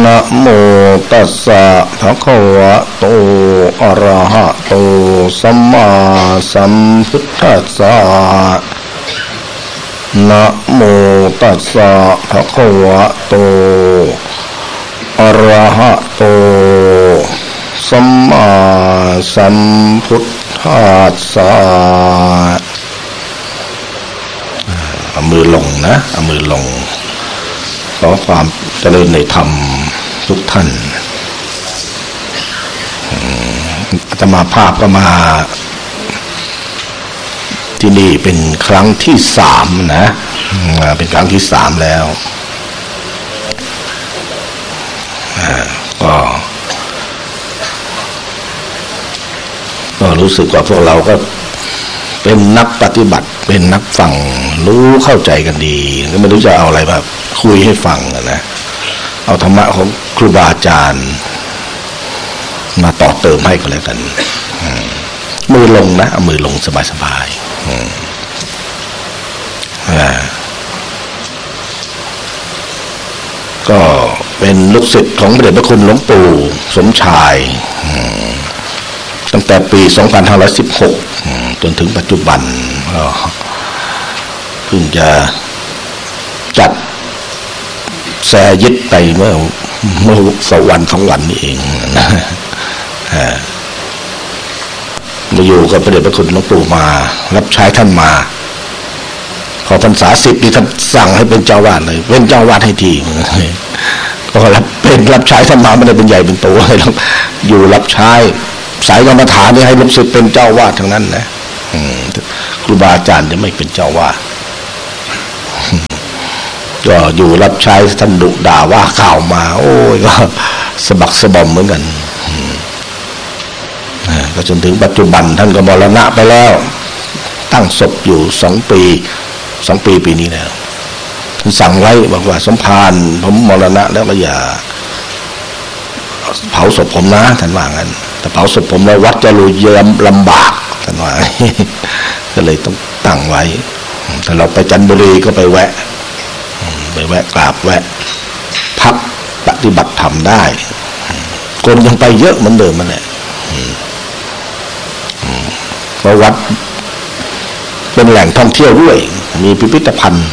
นะโมตัสสะภะคะวะโตอะระหะโตสัมมาสัมพุทธัสสะนะโมตัสสะภะคะวะโตอะระหะโตสัมมาสัมพุทธัสสะเอามือลงนะเอามือลงขอความเจริญในธรรมทุกท่านอาตมาภาพก็มาที่นี่เป็นครั้งที่3นะเป็นครั้งที่3แล้วก็รู้สึกว่าพวกเราก็เป็นนักปฏิบัติเป็นนักฟังรู้เข้าใจกันดีก็ไม่รู้จะเอาอะไรแบบคุยให้ฟังนะเอาธรรมะของครูบาอาจารย์มาต่อเติมให้ก็แล้วกันมือลงนะเอามือลงสบายๆก็เป็นลูกศิษย์ของพระเดชพระคุณหลวงปู่สมชายตั้งแต่ปี2516จนถึงปัจจุบันเพิ่งจะจัดแซยิดไปเมื่อวัน2 วันนี้เองมาอยู่กับพระเดชพระคุณหลวงปู่มารับใช้ท่านมาพอพรรษา10นี่ท่านสั่งให้เป็นเจ้าวาดเลยเป็นเจ้าวาดให้ทีก็รับใช้ท่านมาไม่ได้เป็นใหญ่เป็นโตให้อยู่รับใช้สายกรรมฐานนี่ให้ลูกศิษย์เป็นเจ้าวาดทั้งนั้นนะครูบาอาจารย์จะไม่เป็นเจ้าวาดก็อยู่รับใช้ท่านดุด่าว่าข่าวมาโอ้ยก็สะบักสะบอมเหมือนกันก็จนถึงปัจจุบันท่านก็มรณะไปแล้วตั้งศพอยู่2 ปีปีนี้แล้วท่านสั่งไว้บอกว่าสมภารผมมรณะแล้วก็อย่าเผาศพผมนะท่านว่างั้นแต่เผาศพผมแล้ววัดจะรู้เยิ่มลำบากท่านว่าก็เลยต้องตั้งไว้ถ้าเราไปจันทบุรีก็ไปแวะกราบแวะพักปฏิบัติธรรมได้คนยังไปเยอะเหมือนเดิมมันแหละเพราะวัดเป็นแหล่งท่องเที่ยวด้วยมีพิพิธภัณฑ์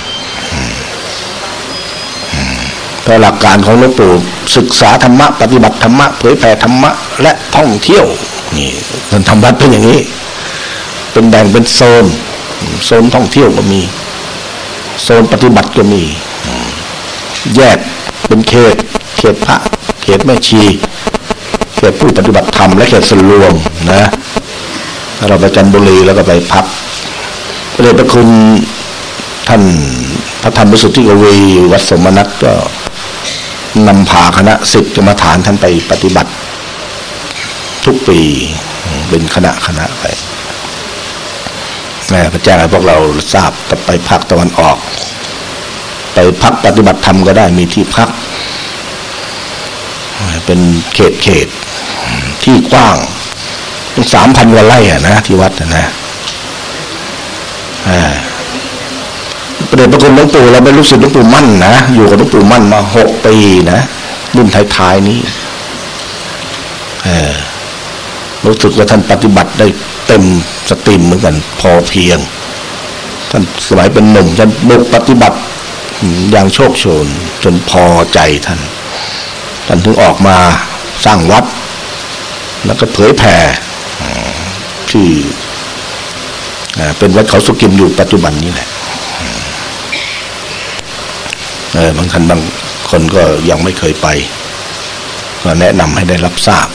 เพราะหลักการของหลวงปู่ศึกษาธรรมะปฏิบัติธรรมะเผยแผ่ธรรมะและท่องเที่ยวนี่ท่านทำวัดเป็นอย่างนี้เป็นแบ่งเป็นโซนท่องเที่ยวก็มีโซนปฏิบัติก็มีแยกเป็นเขตพระเขตแม่ชีเขตผู้ปฏิบัติธรรมและเขตส่วนรวมนะเราไปจันทบุรีแล้วก็ไปพักพระเดชพระคุณท่านพระธรรมวิสุทธิกวีวัดสมณัตก็นำพาคณะศิษย์กรรมฐานท่านไปปฏิบัติทุกปีเป็นคณะไปพระแจ้งให้พวกเราทราบจะไปภาคตะวันออกไปพักปฏิบัติธรรมก็ได้มีที่พักเป็นเขตที่กว้าง3,000 กว่าไร่นะที่วัดนะพระเดชพระคุณหลวงปู่เราเป็นลูกศิษย์หลวงปู่มั่นนะอยู่กับหลวงปู่มั่นมา6 ปีนะรุ่นท้ายๆนี้รู้สึกว่าท่านปฏิบัติได้เต็มสตรีมเหมือนกันพอเพียงท่านสมัยเป็นหนุ่มท่านบุกปฏิบัติอย่างโชคโชนจนพอใจท่านถึงออกมาสร้างวัดแล้วก็เผยแผ่ที่เป็นวัดเขาสุกิมอยู่ปัจจุบันนี้แหละบางท่านบางคนก็ยังไม่เคยไปก็แนะนำให้ได้รับทราบ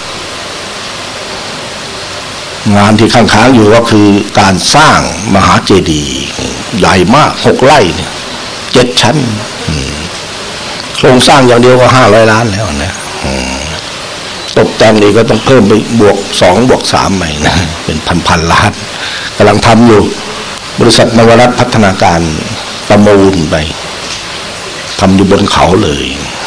งานที่ค้างอยู่ก็คือการสร้างมหาเจดีย์ใหญ่มาก6 ไร่เนี่ย7 ชั้นโครงสร้างอย่างเดียวก็500 ล้านแล้วนะตกแต่งนี่ก็ต้องเพิ่มไปบวก2 บวก 3ใหม่นะเป็นพันล้านกำลังทำอยู่บริษัทนวรัตน์พัฒนาการประมูลไปทำอยู่บนเขาเลย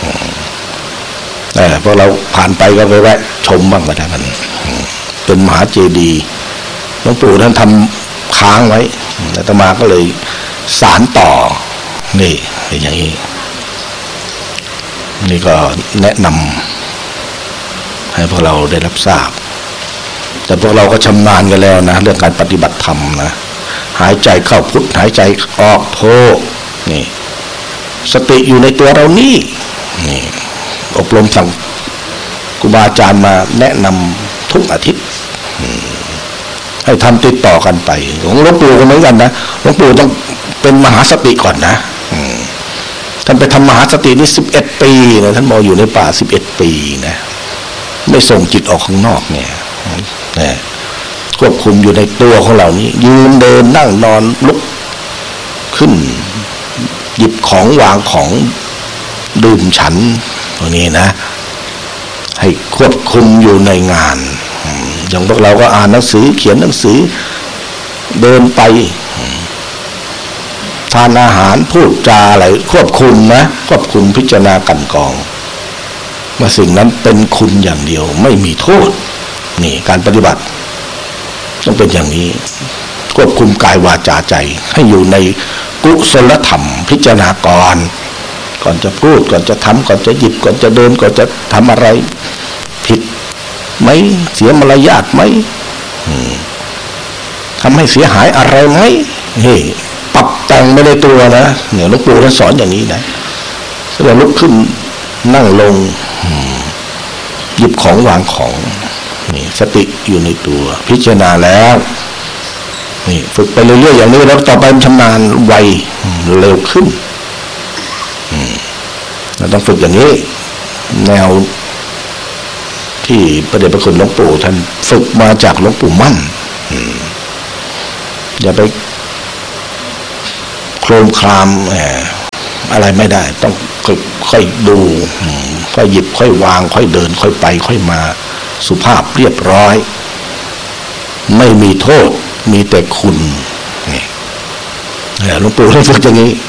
พอเราผ่านไปก็ไปแวะชมบ้างก็ได้กันเป็นมหาเจดีย์หลวงปู่ท่านทำค้างไว้อาตมาก็เลยสานต่อนี่เป็นอย่างนี้นี่ก็แนะนำให้พวกเราได้รับทราบแต่พวกเราก็ชำนาญกันแล้วนะเรื่องการปฏิบัติธรรมนะหายใจเข้าพุทหายใจออกโธนี่สติอยู่ในตัวเรานี่อบรมสั่งครูบาอาจารย์มาแนะนำทุกอาทิตย์ให้ทำติดต่อกันไปของหลวงปู่ก็เหมือนกันนะหลวงปู่ต้องเป็นมหาสติก่อนนะท่านไปทำมหาสตินี่11 ปีนะท่านบอกอยู่ในป่า11 ปีนะไม่ส่งจิตออกข้างนอกเนี่ยควบคุมอยู่ในตัวของเรานี้ยืนเดินนั่งนอนลุกขึ้นหยิบของวางของดื่มฉันพวกนี้นะให้ควบคุมอยู่ในงานอย่างพวกเราก็อ่านหนังสือเขียนหนังสือเดินไปทานอาหารพูดจาอะไรควบคุมนะควบคุมพิจารณากันกองว่าสิ่งนั้นเป็นคุณอย่างเดียวไม่มีโทษนี่การปฏิบัติต้องเป็นอย่างนี้ควบคุมกายวาจาใจให้อยู่ในกุศลธรรมพิจารณาก่อนจะพูดก่อนจะทำก่อนจะหยิบก่อนจะเดินก่อนจะทำอะไรผิดไหมเสียมารยาทไหมทำให้เสียหายอะไรไหมปรับแต่งไม่ได้ตัวนะเนี่ยหลวงปู่ท่านสอนอย่างนี้นะเราลุกขึ้นนั่งลงหยิบของวางของนี่สติอยู่ในตัวพิจารณาแล้วนี่ฝึกไปเรื่อยๆอย่างนี้แล้วต่อไปมันชำนาญไวเร็วขึ้นเราต้องฝึกอย่างนี้แนวที่พระเดชพระคุณหลวงปู่ท่านฝึกมาจากหลวงปู่มั่นอย่าไปโคลมคลามอะไรไม่ได้ต้องค่อยดูค่อยหยิบค่อยวางค่อยเดินค่อยไปค่อยมาสุภาพเรียบร้อยไม่มีโทษมีแต่คุณนี่หลวงปู่ท่านฝึกอย่างนี้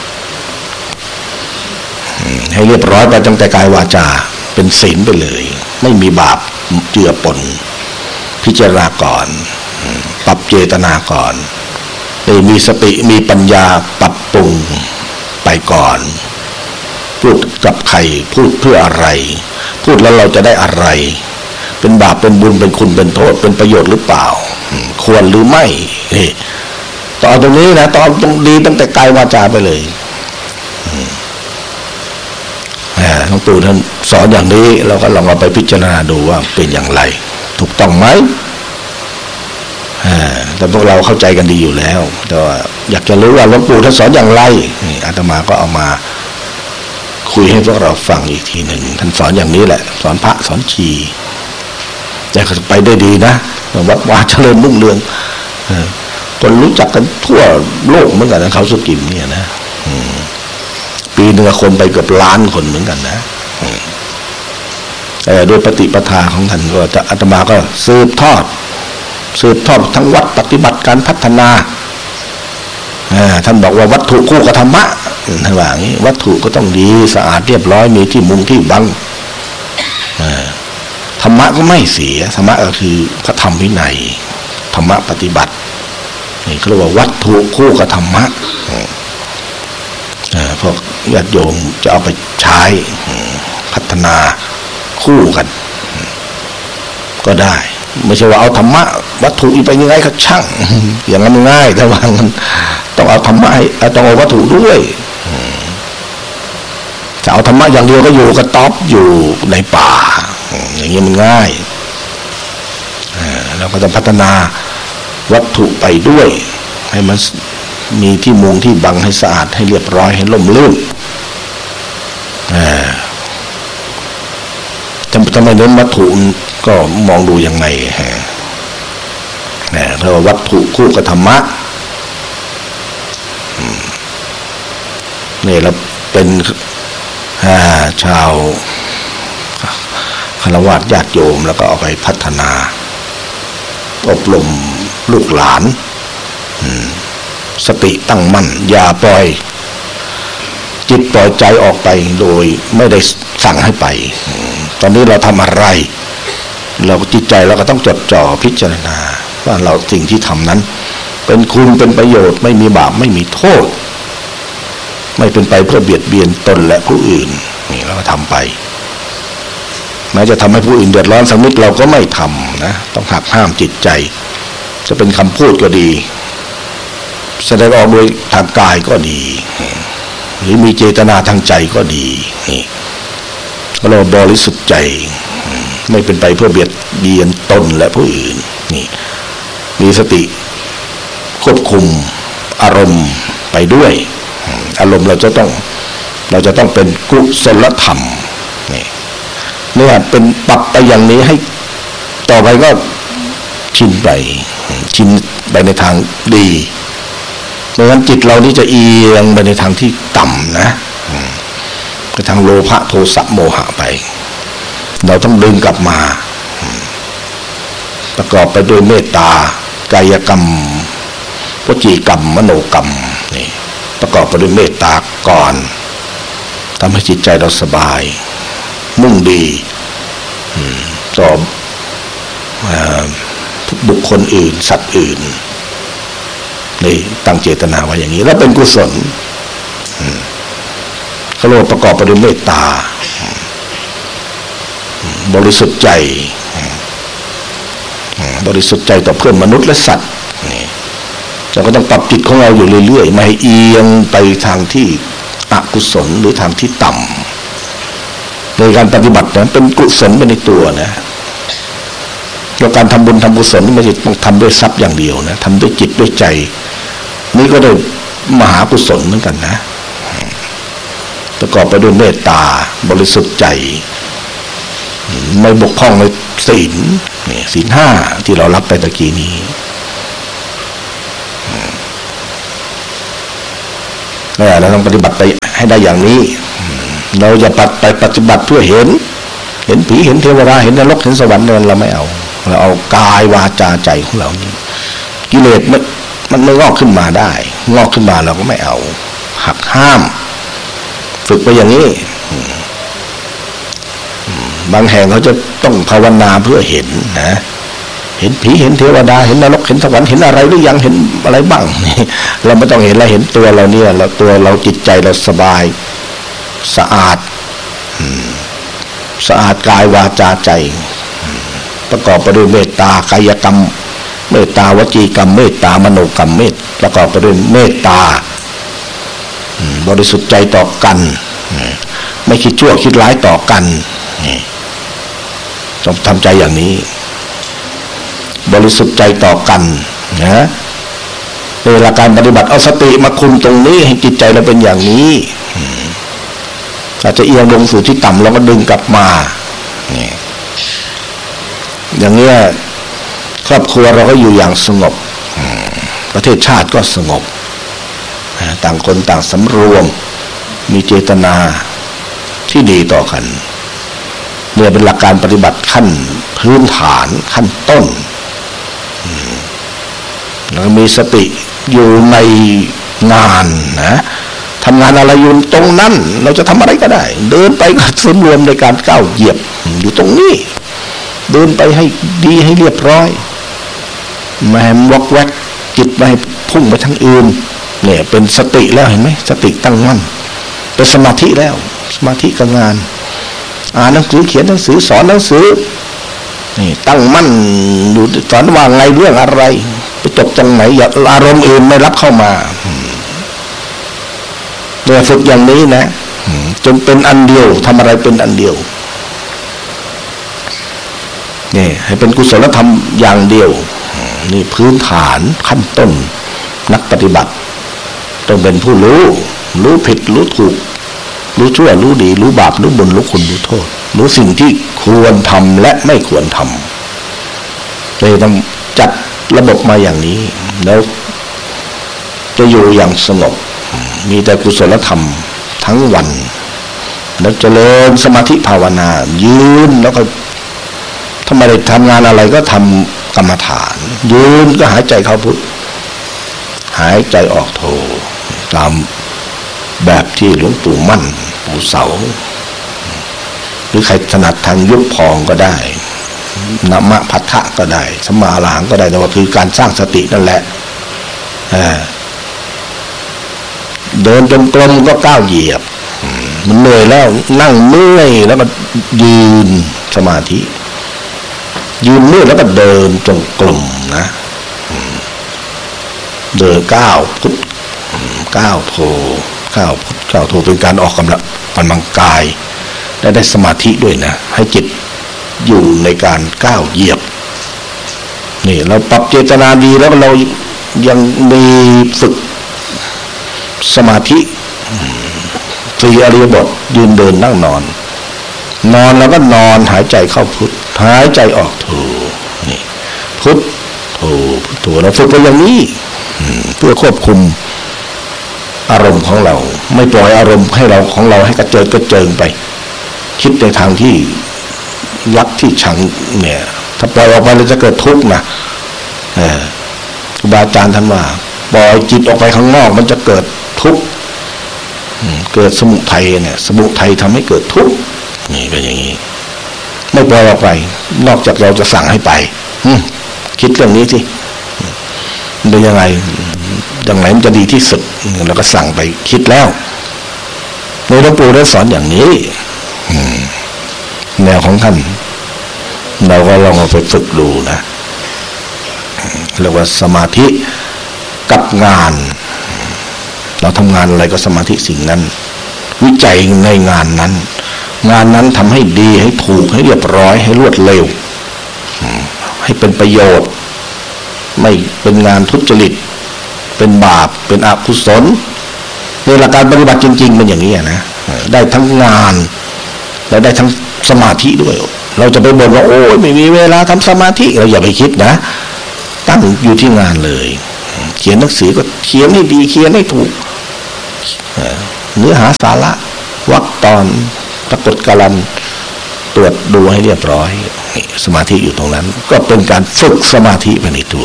ให้เรียบร้อยไปตั้งแต่กายวาจาเป็นศีลไปเลยไม่มีบาปเจือปนพิจารณาก่อนปรับเจตนาก่อนมีสติมีปัญญาปรับปรุงไปก่อนพูดกับใครพูดเพื่ออะไรพูดแล้วเราจะได้อะไรเป็นบาปเป็นบุญเป็นคุณเป็นโทษเป็นประโยชน์หรือเปล่าควรหรือไม่ต่อตรงนี้นะต่อตรงดีตั้งแต่กายวาจาไปเลยหลวงปู่ท่านสอนอย่างนี้เราก็ลองเอาไปพิจารณาดูว่าเป็นอย่างไรถูกต้องไหมแต่พวกเราเข้าใจกันดีอยู่แล้วแต่ว่าอยากจะรู้ว่าหลวงปู่ท่านสอนอย่างไรอาตมาก็เอามาคุยให้พวกเราฟังอีกทีหนึ่งท่านสอนอย่างนี้แหละสอนพระสอนชีแต่ก็ไปได้ดีนะวัดวาเจริญรุ่งเรืองคนรู้จักกันทั่วโลกเหมือนกันนะเขาสุกิมเนี่ยนะปีหนึ่งคนไปเกือบล้านคนเหมือนกันนะโดยปฏิปทาของท่านก็จะอาตมาก็สืบทอดทั้งวัดปฏิบัติการพัฒนาท่านบอกว่าวัตถุคู่กับธรรมะท่านว่าอย่างนี้วัตถุก็ต้องดีสะอาดเรียบร้อยมีที่มุงที่บังธรรมะก็ไม่เสียธรรมะก็คือพระธรรมวินัยธรรมะปฏิบัตินี่เขาเรียกว่าวัตถุคู่กับธรรมะพวกญาติโยมจะเอาไปใช้พัฒนาคู่กันก็ได้ไม่ใช่ว่าเอาธรรมะวัตถุอีกไปยังไงก็ช่างอย่างนั้นง่ายแต่ว่ามันต้องเอาธรรมะต้องเอาวัตถุด้วยจะเอาธรรมะอย่างเดียวก็อยู่กระต๊อบอยู่ในป่าอย่างนี้มันง่ายเราก็จะพัฒนาวัตถุไปด้วยให้มันมีที่มุงที่บังให้สะอาดให้เรียบร้อยให้ล่มลื่นทำไมเน้นวัตถุก็มองดูยังไงถ้าวัตถุคู่กับธรรมะนี่เราเป็นชาวฆราวาสญาติโยมแล้วก็เอาไปพัฒนาอบรมลูกหลานสติตั้งมั่นอย่าปล่อยจิตปล่อยใจออกไปโดยไม่ได้สั่งให้ไปตอนนี้เราทำอะไรเราจิตใจเราก็ต้องจดจ่อพิจารณาว่าเราสิ่งที่ทำนั้นเป็นคุณเป็นประโยชน์ไม่มีบาปไม่มีโทษไม่เป็นไปเพื่อเบียดเบียนตนและผู้อื่นนี่เราก็ทำไปแม้จะทำให้ผู้อื่นเดือดร้อนสักนิดเราก็ไม่ทำนะต้องหักห้ามจิตใจจะเป็นคำพูดก็ดีแสดงออกโดยทางกายก็ดีหรือมีเจตนาทางใจก็ดีนี่เราบริสุทธิ์ใจไม่เป็นไปเพื่อเบียดเบียนตนและผู้อื่นนี่มีสติควบคุมอารมณ์ไปด้วยอารมณ์เราจะต้องเป็นกุศลธรรมนี่เนี่ยเป็นปรับไปอย่างนี้ให้ต่อไปก็ชินไปในทางดีไม่งั้นจิตเรานี่จะเอียงไปในทางที่ต่ำนะไปทางโลภะโทสะโมหะไปเราต้องดึงกลับมาประกอบไปด้วยเมตตากายกรรมวจีกรรมมโนกรรมนี่ประกอบไปด้วยเมตตาก่อนทำให้จิตใจเราสบายมุ่งดีต่อบุคคลอื่นสัตว์อื่นนี่ตั้งเจตนาไว้อย่างนี้แล้วเป็นกุศลเขาเรียกว่าประกอบไปด้วยเมตตาบริสุทธิ์ใจต่อเพื่อนมนุษย์และสัตว์นี่เราก็ต้องปรับจิตของเราอยู่เรื่อยๆไม่ให้เอียงไปทางที่อกุศลหรือทางที่ต่ำในการปฏิบัตินั้นเป็นกุศลไปในตัวนะแล้วการทำบุญทำกุศลไม่ใช่ต้องทำด้วยทรัพย์อย่างเดียวนะทำด้วยจิตด้วยใจนี่ก็ได้มหากุศลเหมือนกันนะประกอบไปด้วยเมตตาบริสุทธิ์ใจไม่บกพร่องในศีลศีล 5ที่เรารับไปตะกี้นี้เราต้องปฏิบัติไปให้ได้อย่างนี้เราจะไปปฏิบัติเพื่อเห็นผีเห็นเทวดาเห็นนรกเห็นสวรรค์เราไม่เอาเราเอากายวาจาใจของเรานี่กิเลสมันไม่งอกขึ้นมาได้งอกขึ้นมาเราก็ไม่เอาหักห้ามฝึกไปอย่างนี้บางแห่งเขาจะต้องภาวนาเพื่อเห็นนะเห็นผีเห็นเทวดาเห็นนรกเห็นสวรรค์เห็นอะไรหรือยังเห็นอะไรบ้างเราไม่ต้องเห็นเราเห็นตัวเราเนี่ยเราตัวเราจิตใจเราสบายสะอาดกายวาจาใจประกอบไปด้วยเมตตากายกรรมเมตตาวจีกรรมเมตตามโนกรรมประกอบไปด้วยเมตตาบริสุทธิ์ใจต่อกันไม่คิดชั่วคิดร้ายต่อกันต้องทำใจอย่างนี้บริสุทธิ์ใจต่อกันนะเวลาการปฏิบัติเอาสติมาคุมตรงนี้ให้จิตใจเราเป็นอย่างนี้อาจจะเอียงลงสู่ที่ต่ำเราก็ดึงกลับมาอย่างนี้ครอบครัวเราก็อยู่อย่างสงบประเทศชาติก็สงบต่างคนต่างสำรวมมีเจตนาที่ดีต่อกันเนี่ยเป็นหลักการปฏิบัติขั้นพื้นฐานขั้นต้นแล้วมีสติอยู่ในงานนะทำงานอะไรอยู่ตรงนั้นเราจะทำอะไรก็ได้เดินไปก็สำรวมในการก้าวเหยียบอยู่ตรงนี้เดินไปให้ดีให้เรียบร้อยไม่ให้วอกแวกจิตไม่ให้พุ่งไปทางอื่นเนี่ยเป็นสติแล้วเห็นไหมสติตั้งมั่นเป็นสมาธิแล้วสมาธิกับงานอ่านหนังสือเขียนหนังสือสอนหนังสือนี่ตั้งมั่นอยู่สอนว่าไงเรื่องอะไรไปจบตรงไหนอย่าอารมณ์อื่นไม่รับเข้ามาเนี่ยฝึกอย่างนี้นะจนเป็นอันเดียวทำอะไรเป็นอันเดียวนี่ให้เป็นกุศลธรรมอย่างเดียวนี่พื้นฐานขั้นต้นนักปฏิบัติต้องเป็นผู้รู้ผิดรู้ถูกรู้ชั่วรู้ดีรู้บาปรู้บุญรู้คุณรู้โทษรู้สิ่งที่ควรทำและไม่ควรทำเลยต้องจัดระบบมาอย่างนี้แล้วจะอยู่อย่างสงบมีแต่กุศลธรรมทั้งวันแล้วเจริญสมาธิภาวนายืนแล้วก็ถ้าไม่ได้ทำงานอะไรก็ทำกรรมฐานยืนก็หายใจเข้าพุทหายใจออกโทตามแบบที่หลวงปู่มั่นปู่เสาหรือใครถนัดทางยุบพองก็ได้นะมะพัทธะก็ได้สัมมาอรหังก็ได้แต่ว่าคือการสร้างสตินั่นแหละเดินจงกรมก็ก้าวเหยียบมันเหนื่อยแล้วนั่งเมื่อยแล้วก็ยืนสมาธิยืนเมื่อยแล้วก็เดินจงกรมนะเดินก้าวพุทก้าวโธก้าวพุทก้าวโธเป็นการออกกำลังกายและได้สมาธิด้วยนะให้จิตอยู่ในการก้าวเหยียบนี่เราปรับเจตนาดีแล้วเรายังมีฝึกสมาธิสี่อริยบทยืนเดินนั่งนอนแล้วก็นอนหายใจเข้าพุทหายใจออกโธนี่พุทโธพุทโธเราฝึกไปอย่างนี้เพื่อควบคุมอารมณ์ของเราไม่ปล่อยอารมณ์ให้เราของเราให้กระเจิงไปคิดในทางที่รักที่ชังเนี่ยถ้าปล่อยออกไปเราจะเกิดทุกข์นะครูบาอาจารย์ท่านว่าปล่อยจิตออกไปข้างนอกมันจะเกิดทุกข์เกิดสมุทัยเนี่ยสมุทัยทำให้เกิดทุกข์นี่เป็นอย่างนี้ไม่ปล่อยออกไปนอกจากเราจะสั่งให้ไปคิดเรื่องนี้สิเป็นยังไงอย่างไหนมันจะดีที่สุดเราก็สั่งไปคิดแล้วในหลวงปู่ได้สอนอย่างนี้แนวของท่านเราก็ลองเอาไปฝึกดูนะเรียกว่าสมาธิกับงานเราทำงานอะไรก็สมาธิสิ่งนั้นวิจัยในงานนั้นทำให้ดีให้ถูกให้เรียบร้อยให้รวดเร็วให้เป็นประโยชน์ไม่เป็นงานทุจริตเป็นบาปเป็นอกุศลในหลักการปฏิบัติจริงๆเป็นอย่างนี้นะได้ทั้งงานและได้ทั้งสมาธิด้วยเราจะไปบ่นว่าโอ้ยไม่มีเวลาทำสมาธิเราอย่าไปคิดนะตั้งอยู่ที่งานเลยเขียนหนังสือก็เขียนให้ดีเขียนให้ถูกเนื้อหาสาระวรรคตอนปรากฏการณ์ตรวจดูให้เรียบร้อยสมาธิอยู่ตรงนั้นก็เป็นการฝึกสมาธิไปในตัว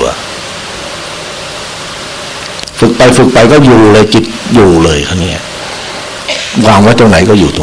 ฝึกไปก็อยู่เลยจิตอยู่เลยครั้งนี้วางไว้ตรงไหนก็อยู่ตรง